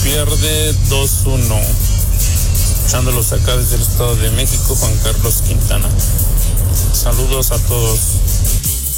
pierde 2-1. Escuchándolos acá desde el Estado de México, Juan Carlos Quintana. Saludos a todos.